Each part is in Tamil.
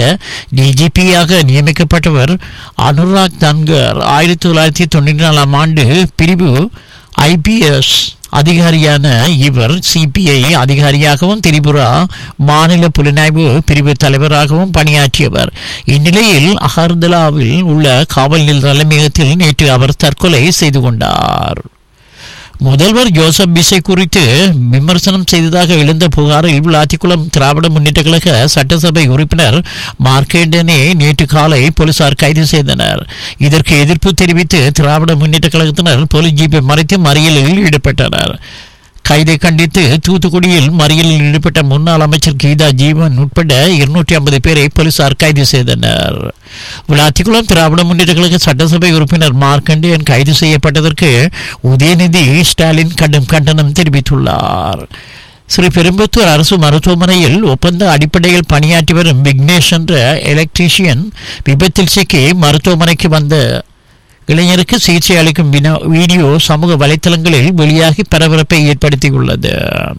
டிஜிபியாக நியமிக்கப்பட்டவர் அனுராக் தன்கர் 1994 ஆண்டு பிரிவு IPS அதிகாரியான இவர் சிபிஐ அதிகாரியாகவும் திரிபுரா மாநில புலனாய்வு பிரிவு தலைவராகவும் பணியாற்றியவர். இந்நிலையில் அகர்தலாவில் உள்ள காவல் நிலைய தலைமையகத்தில் நேற்று அவர் தற்கொலை செய்து கொண்டார். முதல்வர் ஜோசப் பிசை குறித்து விமர்சனம் செய்ததாக எழுந்த புகாரில் விளாத்திக்குளம் திராவிட முன்னேற்ற கழக சட்டசபை உறுப்பினர் மார்க்கேண்டனை நேற்று காலை போலீசார் கைது செய்தனர். இதற்கு எதிர்ப்பு தெரிவித்து திராவிட முன்னேற்ற கழகத்தினர் போலீஸ் ஜீப்பை மறைத்து மறியலில் ஈடுபட்டனர். கைதை கண்டித்து தூத்துக்குடியில் மறியலில் ஈடுபட்ட முன்னாள் அமைச்சர் கீதா ஜீவன் உட்பட 250 பேரை போலீசார் கைது செய்தனர். விளாத்திக்குளம் திராவிட முன்னேற்ற கழக சட்டசபை உறுப்பினர் மார்க்கண்டேயன் கைது செய்யப்பட்டதற்கு உதயநிதி ஸ்டாலின் கடும் கண்டனம் தெரிவித்துள்ளார். ஸ்ரீபெரும்புத்தூர் அரசு மருத்துவமனையில் ஒப்பந்த அடிப்படையில் பணியாற்றி வரும் விக்னேஷ் என்ற எலக்ட்ரீஷியன் விபத்தில் சிக்கி மருத்துவமனைக்கு வந்த இளைஞருக்கு சிகிச்சை அளிக்கும் வீடியோ சமூக வலைத்தளங்களில் வெளியாகி பரபரப்பை ஏற்படுத்தியுள்ளது.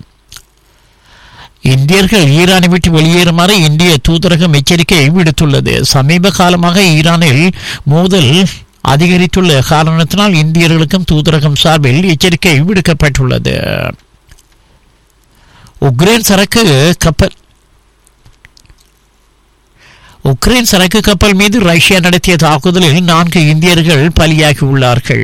இந்தியர்கள் ஈரானை விட்டு வெளியேறுமாறு இந்திய தூதரகம் எச்சரிக்கை விடுத்துள்ளது. சமீப காலமாக ஈரானில் மோதல் அதிகரித்துள்ள காரணத்தினால் இந்தியர்களுக்கும் தூதரகம் சார்பில் எச்சரிக்கை விடுக்கப்பட்டுள்ளது. உக்ரைன் சரக்கு கப்பல் மீது ரஷ்யா நடத்திய தாக்குதலில் 4 இந்தியர்கள் பலியாகியுள்ளார்கள்.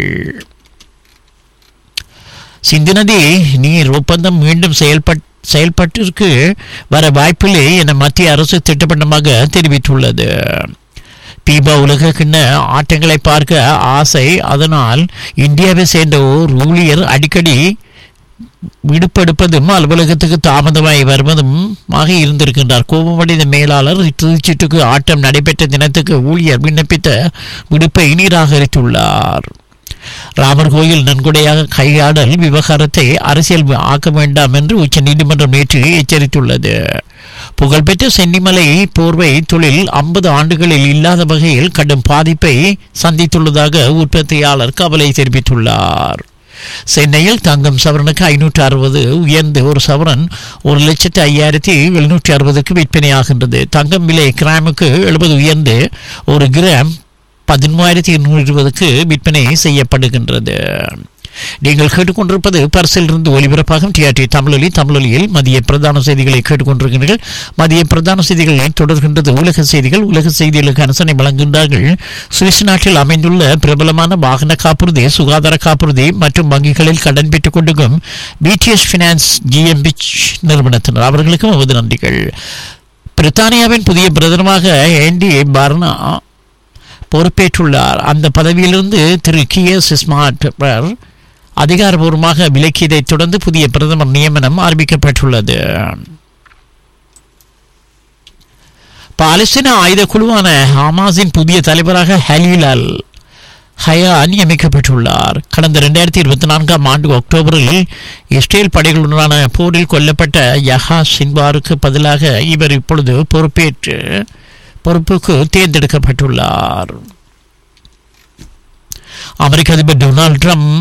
சிந்து நதி நீர் ஒப்பந்தம் மீண்டும் செயல்பாட்டிற்கு வர வாய்ப்பில்லை என மத்திய அரசு திட்டவட்டமாக தெரிவித்துள்ளது. பீபா உலக கிண்ண ஆட்டங்களை பார்க்க ஆசை, அதனால் இந்தியாவை சேர்ந்த ஓர் ஊழியர் அடிக்கடி விடுப்பெடுப்பதும் அலுவலகத்துக்கு தாமதமாய் வருவதுமாக இருந்திருக்கின்றார். கோபமடைந்த மேலாளர் திருச்சிட்டுக்கு ஆட்டம் நடைபெற்ற தினத்துக்கு ஊழியர் விண்ணப்பித்த விடுப்பை நிராகரித்துள்ளார். ராமர் கோயில் நன்கொடையாக கையாடல் விவகாரத்தை அரசியல் ஆக்க வேண்டாம் என்று உச்ச நீதிமன்றம் நேற்று எச்சரித்துள்ளது. புகழ்பெற்ற சென்னிமலை போர்வை தொழில் 50 ஆண்டுகளில் இல்லாத வகையில் கடும் பாதிப்பை சந்தித்துள்ளதாக உற்பத்தியாளர் கவலை தெரிவித்துள்ளார். சென்னையில் தங்கம் சவரனுக்கு 560 உயர்ந்து ஒரு சவரன் 1,05,760க்கு விற்பனையாகின்றது. தங்கம் விலை கிராமுக்கு 70 உயர்ந்து ஒரு கிராம் 13,220க்கு விற்பனை செய்யப்படுகின்றது. நீங்கள் கேட்டுக்கொண்டிருப்பது பரிசில் இருந்து ஒலிபரப்பாகும் டிஆர்டி தமிழொலியில் மதிய பிரதான செய்திகளை கேட்டுக்கொண்டிருக்கிறீர்கள். மதிய பிரதான செய்திகளில் தொடர்கின்றது உலக செய்திகள். உலக செய்திகளுக்கு அனுசரணை வழங்குகின்றார்கள் சுவிஸ் நாட்டில் அமைந்துள்ள பிரபலமான வாகன காப்புறுதி, சுகாதார காப்புறுதி மற்றும் வங்கிகளில் கடன் பெற்றுக் கொண்டிருக்கும் பிடிஎஸ் பினான்ஸ் GmbH நிறுவனத்தினர். அவர்களுக்கும் நமது நன்றிகள். பிரித்தானியாவின் புதிய பிரதமராக ஆண்டி பார்னா பொறுப்பேற்றுள்ளார். அந்த பதவியிலிருந்து திரு கியர் ஸ்மார்ட் அதிகாரபூர்வமாக விலக்கியதைத் தொடர்ந்து புதிய பிரதமர் நியமனம் அறிவிக்கப்பட்டுள்ளது. பாலஸ்தீன ஆயுத குழுவான ஹமாஸின் புதிய தலைவராக ஹலீல் அல் ஹயா நியமிக்கப்பட்டுள்ளார். கடந்த 2024 ஆண்டு அக்டோபரில் இஸ்ரேல் படைகளுடனான போரில் கொல்லப்பட்ட யஹா சின்வாருக்கு பதிலாக இவர் இப்பொழுது பொறுப்புக்கு தேர்ந்தெடுக்கப்பட்டுள்ளார். அமெரிக்க அதிபர் டொனால்ட் ட்ரம்ப்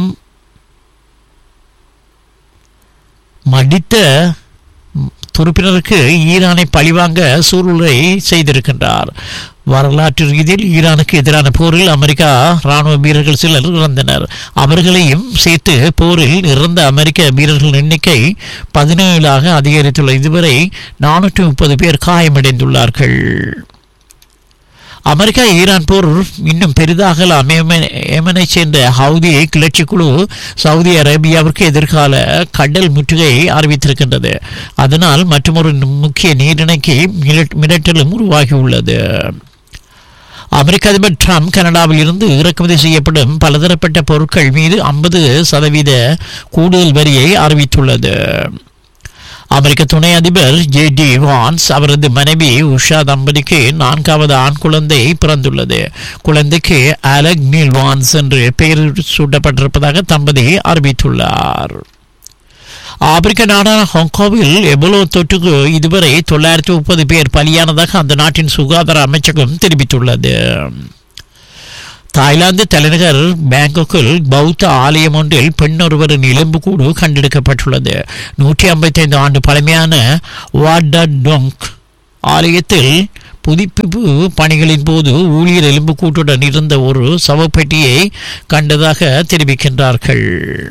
மடித்த துருப்பினருக்கு ஈரானை பழிவாங்க சூழ்நிலை செய்திருக்கின்றார். வரலாற்று ரீதியில் ஈரானுக்கு எதிரான போரில் அமெரிக்கா ராணுவ வீரர்கள் சிலர் இறந்தனர். அவர்களையும் சேர்த்து போரில் இறந்த அமெரிக்க வீரர்கள் எண்ணிக்கை 17ஆக அதிகரித்துள்ள. இதுவரை 430 பேர் காயமடைந்துள்ளார்கள். அமெரிக்கா ஈரான் போர் இன்னும் பெரிதாகலாம். ஏமனை சேர்ந்த ஹவுதி கிளர்ச்சி குழு சவுதி அரேபியாவிற்கு எதிர்கால கடல் முற்றுகை அறிவித்திருக்கின்றது. அதனால் மற்றொரு முக்கிய நீரிணைக்கு மிரட்டலும் உருவாகியுள்ளது. அமெரிக்க அதிபர் ட்ரம்ப் கனடாவில் இருந்து இறக்குமதி செய்யப்படும் பலதரப்பட்ட பொருட்கள் மீது 50% கூடுதல் வரியை அறிவித்துள்ளது. அமெரிக்க துணை அதிபர் JD வான்ஸ் அவரது மனைவி உஷா தம்பதிக்கு 4வது ஆண் குழந்தை பிறந்துள்ளது. குழந்தைக்கு அலெக் நீல் வான்ஸ் என்று பெயர் சூட்டப்பட்டிருப்பதாக தம்பதி அறிவித்துள்ளார். ஆப்பிரிக்க நாடான ஹாங்காங்கில் எபோலா தொற்றுக்கு இதுவரை 930 பேர் பலியானதாக அந்த நாட்டின் சுகாதார அமைச்சகம் தெரிவித்துள்ளது. தாய்லாந்து தலைநகர் பேங்காக்கில் பௌத்த ஆலயம் ஒன்றில் பெண் ஒருவரின் எலும்புக்கூடு கண்டெடுக்கப்பட்டுள்ளது. 155 ஆண்டு பழமையான வாட்டடோங் ஆலயத்தில் புதுப்பிப்பு பணிகளின் போது ஊழியர் எலும்புக்கூட்டுடன் இருந்த ஒரு சவப்பெட்டியை கண்டதாக தெரிவிக்கின்றார்கள்.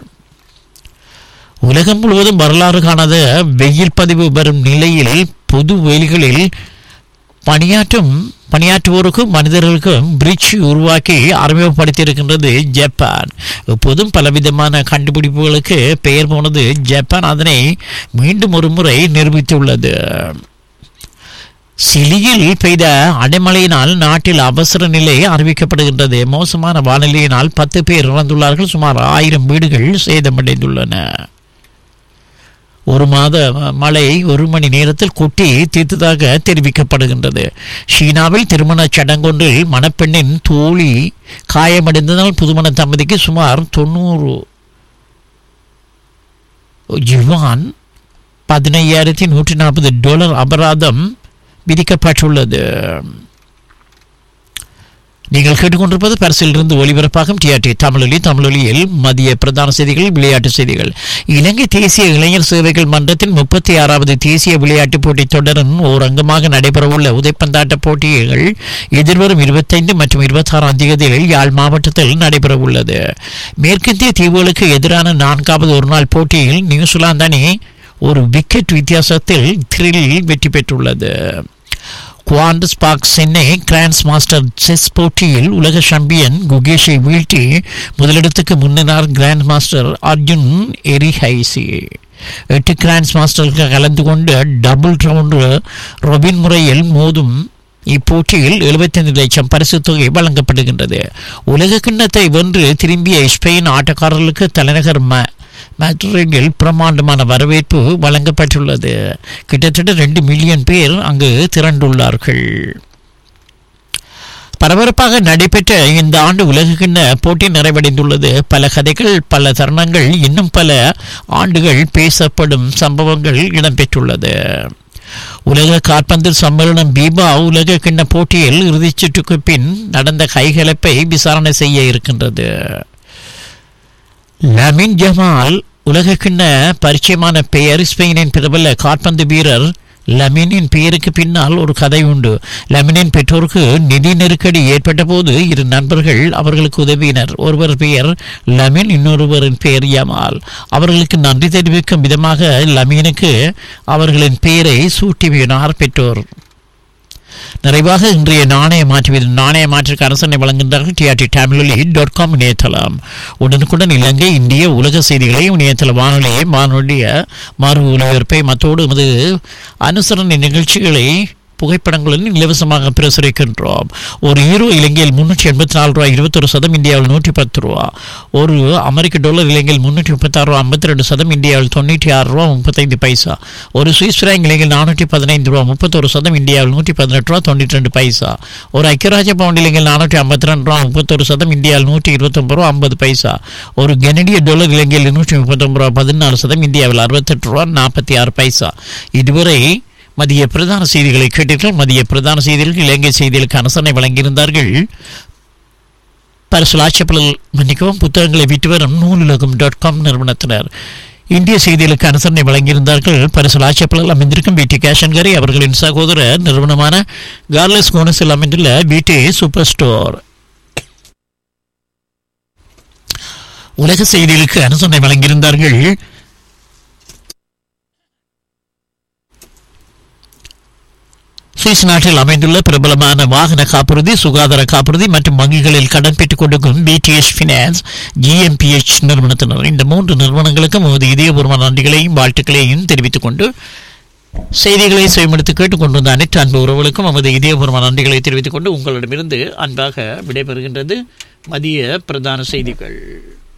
உலகம் முழுவதும் வரலாறு காணாத வெயில் பதிவு வரும் நிலையில் பொது வேலிகளில் பணியாற்றுவோருக்கும் மனிதர்களுக்கும் பிரிட்ஜ் உருவாக்கி அறிமுகப்படுத்தியிருக்கின்றது ஜப்பான். எப்போதும் பலவிதமான கண்டுபிடிப்புகளுக்கு பெயர் போனது ஜப்பான் அதனை மீண்டும் ஒரு முறை நிரூபித்துள்ளது. சிலியில் பெய்த அடைமழையினால் நாட்டில் அவசர நிலை அறிவிக்கப்படுகின்றது. மோசமான வானிலையினால் 10 பேர் இறந்துள்ளார்கள். சுமார் 1000 வீடுகள் சேதமடைந்துள்ளன. ஒரு மாத மழை 1 மணி நேரத்தில் கொட்டி தீர்த்ததாக தெரிவிக்கப்படுகின்றது. சீனாவில் திருமண சடங்கொன்றில் மணப்பெண்ணின் தோழி காயமடைந்ததால் புதுமண தம்பதிக்கு சுமார் 90 யுவான் $15,140 அபராதம் விதிக்கப்பட்டுள்ளது. நீங்கள் கேட்டுக்கொண்டிருப்பது பரிசிலிருந்து ஒலிபரப்பாகும் டிஆர்டி தமிழொலியில் மதிய பிரதான செய்திகள், விளையாட்டு செய்திகள். இலங்கை தேசிய இளைஞர் சேவைகள் மன்றத்தின் 36வது தேசிய விளையாட்டுப் போட்டித் தொடரின் ஓர் அங்கமாக நடைபெறவுள்ள உதைப்பந்தாட்ட போட்டிகள் எதிர்வரும் 25 மற்றும் 26ஆம் தேதிகளில் யாழ் மாவட்டத்தில் நடைபெறவுள்ளது. மேற்கிந்திய தீவுகளுக்கு எதிரான 4வது ஒருநாள் போட்டியில் நியூசிலாந்து அணி ஒரு விக்கெட் வித்தியாசத்தில் த்ரில்லில் வெற்றி பெற்றுள்ளது. Qantas park Chennai grants master chess போட்டியில் உலக சாம்பியன் குகேஷை வீழ்த்தி முதலிடத்துக்கு முன்னினார் கிராண்ட் மாஸ்டர் அர்ஜுன் எரிஹைசி. 8 கிராண்ட்ஸ் மாஸ்டருக்கு கலந்து கொண்டு டபுள் ரவுண்ட் ரொபின் முறையில் மோதும் இப்போட்டியில் 75 லட்சம் பரிசு தொகை வழங்கப்படுகின்றது. உலக கிண்ணத்தை வென்று திரும்பிய ஸ்பெயின் ஆட்டக்காரர்களுக்கு தலைநகர் மேட்ரிடில் பிரமாண்டமான வரவேற்பு வழங்கப்பட்டுள்ளது. கிட்டத்தட்ட 2 மில்லியன் பேர் அங்கு திரண்டுள்ளார்கள். பரபரப்பாக நடைபெற்ற இந்த ஆண்டு உலகக்கிண்ண போட்டி நிறைவடைந்துள்ளது. பல கதைகள், பல தருணங்கள், இன்னும் பல ஆண்டுகள் பேசப்படும் சம்பவங்கள் இடம்பெற்றுள்ளது. உலக காற்பந்து சம்மேளனம் பீபா உலக கிண்ண போட்டியில் இறுதிச் சுற்றுக்கு பின் நடந்த கைகலப்பை விசாரணை செய்ய இருக்கின்றது. லமின் ஜமால் உலக கிண்ண பரிச்சயமான பெயர். ஸ்பெயினின் பிரபல காற்பந்து வீரர் லமினின் பெயருக்கு பின்னால் ஒரு கதை உண்டு. லமினின் பெற்றோருக்கு நிதி நெருக்கடி ஏற்பட்ட போது 2 நண்பர்கள் அவர்களுக்கு உதவினர். ஒருவர் பெயர் லமின், இன்னொருவரின் பெயர் ஜமால். அவர்களுக்கு நன்றி தெரிவிக்கும் விதமாக லமீனுக்கு அவர்களின் பெயரை சூட்டிவினார் பெற்றோர். நிறைவாக இன்றைய நாணய மாற்றுக்கு அரசனை வழங்குகின்றார்கள் டிஆர்டி தமிழொலி.com இணையதளம். உடனுக்குடன் இலங்கை, இந்திய, உலக செய்திகளை இணையதள வானொலிய மறு ஒலிபரப்பை மற்றோடு எமது அனுசரணை நிகழ்ச்சிகளை புகைப்படங்களுடன் இலவசமாக பிரசுரிக்கின்றோம். ஒரு யூரோ இலங்கையில் $384.21, இந்தியாவில் $110. ஒரு அமெரிக்க டாலர் இலங்கையில் $336.52, இந்தியாவில் $96.35. ஒரு சுவிஸ் பிராங்க் இலங்கையில் $415.31, இந்தியாவில் $118.92. ஒரு ஐக்கியராஜ்ய பவுண்ட் இலங்கையில் $452.31, இந்தியாவில் $129.50. ஒரு கனடிய டாலர் இலங்கையில் $139.14, இந்தியாவில் $68.46. இதுவரை மதிய பிரதான செய்திகளை கேட்டீர்கள். மதிய பிரதான செய்திகளுக்கு இலங்கை செய்திகளுக்கு அனுசரணை வழங்கியிருந்தார்கள் புத்தகங்களை விட்டு வரும் நூலுலகம்.com நிறுவனத்தினர். இந்திய செய்திகளுக்கு அனுசரணை வழங்கியிருந்தார்கள் பரிசலாட்சியப்பலில் அமைந்திருக்கும் பிடி கேஷன்கரை அவர்களின் சகோதர நிறுவனமான கார்லஸ் கோனஸில் அமைந்துள்ள பிடி சூப்பர் ஸ்டோர். உலக செய்திகளுக்கு அனுசரணை வழங்கியிருந்தார்கள் சுவிஸ் நாட்டில் அமைந்துள்ள பிரபலமான வாகன காப்புறுதி, சுகாதார காப்புறுதி மற்றும் வங்கிகளில் கடன் பெற்றுக் கொடுக்கும் பிடிஎஸ் பினான்ஸ் ஜிஎம்பிஎச் நிறுவனத்தினர். இந்த 3 நிறுவனங்களுக்கும் நமது இதயபூர்வ நன்றிகளையும் வாழ்த்துக்களையும் தெரிவித்துக் கொண்டு செய்திகளை செய்யமெடுத்து கேட்டுக்கொண்டிருந்த அனைத்து அன்பு உறவுகளுக்கும் நமது இதயபூர்வ நன்றிகளை தெரிவித்துக் கொண்டு உங்களிடமிருந்து அன்பாக விடைபெறுகின்றது மதிய பிரதான செய்திகள்.